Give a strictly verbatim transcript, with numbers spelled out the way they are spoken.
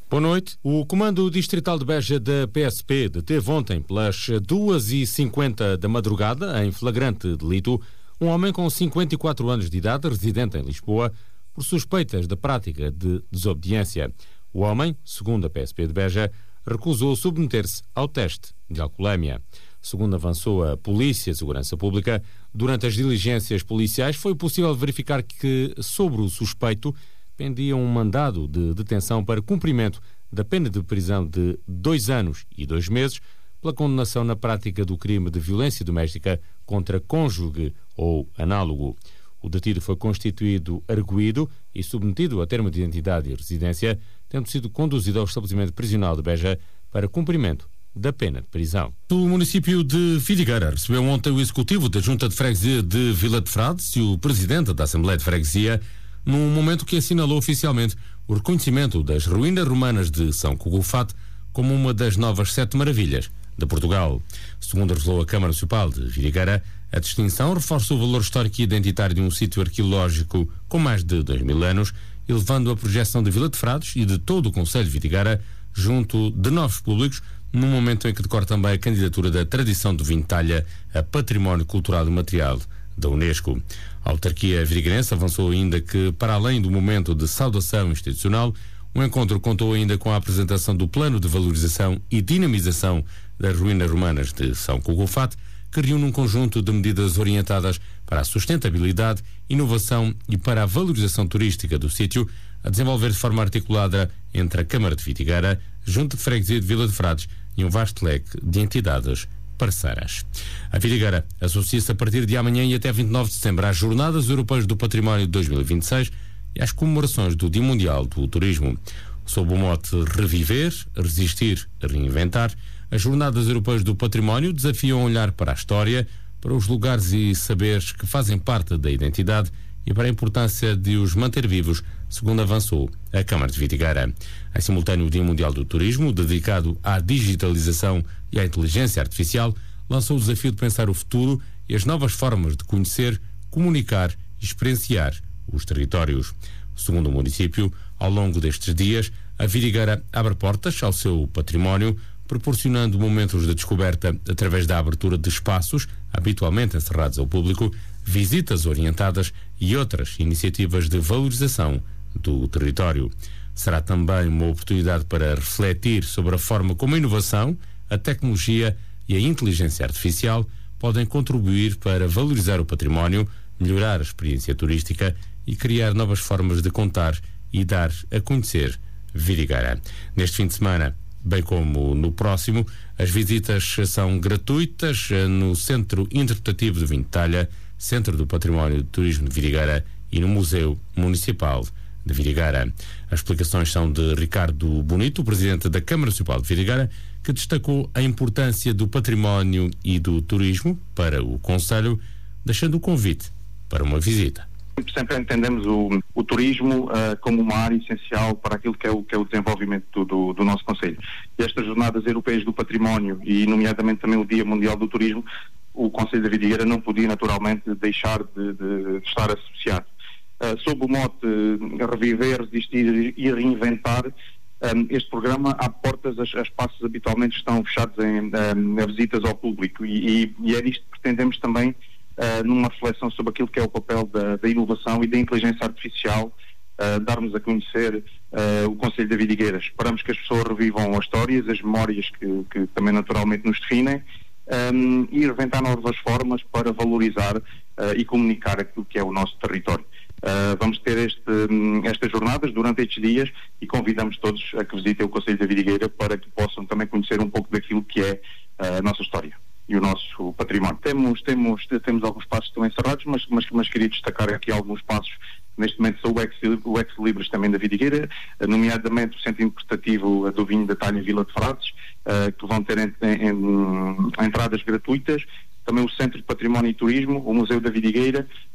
Boa noite. O Comando Distrital de Beja da P S P deteve ontem, pelas duas e cinquenta da madrugada, em flagrante delito, um homem com cinquenta e quatro anos de idade, residente em Lisboa, por suspeitas da prática de desobediência. O homem, segundo a P S P de Beja, recusou submeter-se ao teste de alcoolemia. Segundo avançou a Polícia de Segurança Pública, durante as diligências policiais foi possível verificar que, sobre o suspeito, pendia um mandado de detenção para cumprimento da pena de prisão de dois anos e dois meses pela condenação na prática do crime de violência doméstica contra cônjuge ou análogo. O detido foi constituído arguido e submetido a termo de identidade e residência, tendo sido conduzido ao estabelecimento prisional de Beja para cumprimento da pena de prisão. O município de Vidigueira recebeu ontem o executivo da Junta de Freguesia de Vila de Frades e o presidente da Assembleia de Freguesia, num momento que assinalou oficialmente o reconhecimento das ruínas romanas de São Cugufato como uma das novas sete maravilhas de Portugal. Segundo revelou a Câmara Municipal de Vidigueira, a distinção reforça o valor histórico e identitário de um sítio arqueológico com mais de dois mil anos, elevando a projeção de Vila de Frades e de todo o Concelho de Vidigueira junto de novos públicos, num momento em que decorre também a candidatura da tradição do vinho de talha a Património Cultural e Material da Unesco. A autarquia vidigueirense avançou ainda que, para além do momento de saudação institucional, o encontro contou ainda com a apresentação do Plano de Valorização e Dinamização das Ruínas Romanas de São Cugufato, que reúne um conjunto de medidas orientadas para a sustentabilidade, inovação e para a valorização turística do sítio, a desenvolver de forma articulada entre a Câmara de Vidigueira, Junta de Freguesia de Vila de Frades e um vasto leque de entidades parceiras. A Vidigueira associa-se a partir de amanhã e até vinte e nove de setembro às Jornadas Europeias do Património de dois mil e vinte e seis e às comemorações do Dia Mundial do Turismo. Sob o mote Reviver, Resistir, Reinventar, as Jornadas Europeias do Património desafiam a olhar para a história, para os lugares e saberes que fazem parte da identidade e para a importância de os manter vivos, segundo avançou a Câmara de Vidigueira. Em simultâneo, o Dia Mundial do Turismo, dedicado à digitalização e à inteligência artificial, lançou o desafio de pensar o futuro e as novas formas de conhecer, comunicar e experienciar os territórios. Segundo o município, ao longo destes dias, a Vidigueira abre portas ao seu património, proporcionando momentos de descoberta através da abertura de espaços habitualmente encerrados ao público, visitas orientadas e outras iniciativas de valorização do território. Será também uma oportunidade para refletir sobre a forma como a inovação, a tecnologia e a inteligência artificial podem contribuir para valorizar o património, melhorar a experiência turística e criar novas formas de contar e dar a conhecer Vidigueira. Neste fim de semana, bem como no próximo, as visitas são gratuitas no Centro Interpretativo de Vinho de Talha, Centro do Património de Turismo de Vidigueira e no Museu Municipal de Vidigueira. As explicações são de Ricardo Bonito, presidente da Câmara Municipal de Vidigueira, que destacou a importância do património e do turismo para o concelho, deixando o convite para uma visita. Sempre entendemos o, o turismo uh, como uma área essencial para aquilo que é o, que é o desenvolvimento do, do nosso concelho. E estas Jornadas Europeias do Património e nomeadamente também o Dia Mundial do Turismo, o Concelho da Vidigueira não podia naturalmente deixar de, de, de estar associado. Uh, sob o mote uh, Reviver, Resistir e Reinventar, um, este programa abre portas, as, as espaços habitualmente estão fechados em um, visitas ao público e, e, e é disto que pretendemos também Uh, numa reflexão sobre aquilo que é o papel da, da inovação e da inteligência artificial, uh, darmos a conhecer uh, o Concelho da Vidigueira. Esperamos que as pessoas revivam as histórias, as memórias que, que também naturalmente nos definem, um, e inventar novas formas para valorizar uh, e comunicar aquilo que é o nosso território. Uh, vamos ter este, um, estas jornadas durante estes dias e convidamos todos a que visitem o Concelho da Vidigueira para que possam também conhecer um pouco daquilo que é uh, a nossa história e o nosso património. Temos, temos, temos alguns passos que estão encerrados, mas, mas, mas queria destacar aqui alguns passos. Neste momento são o Ex, o Ex Libris também da Vidigueira, nomeadamente o Centro Interpretativo do Vinho da Talha Vila de Frades, uh, que vão ter em, em, em, entradas gratuitas, também o Centro de Património e Turismo, o Museu da Vidigueira,